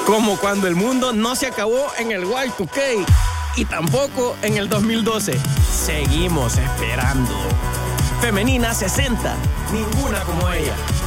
Como cuando el mundo no se acabó en el Y2K y tampoco en el 2012. Seguimos esperando. Femenina 60, ninguna como ella.